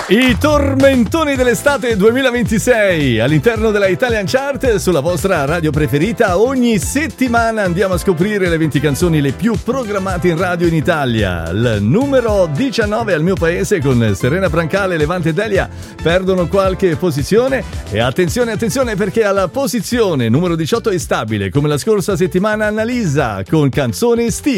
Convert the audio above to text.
I tormentoni dell'estate 2026 all'interno della Italian Chart sulla vostra radio preferita. Ogni settimana andiamo a scoprire le 20 canzoni le più programmate in radio in Italia. Il numero 19 al mio paese con Serena Brancale, Levante e Delia perdono qualche posizione e attenzione perché alla posizione numero 18 è stabile come la scorsa settimana Annalisa con canzone estiva.